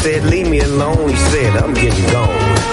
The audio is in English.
said, leave me alone. He said, I'm getting gone.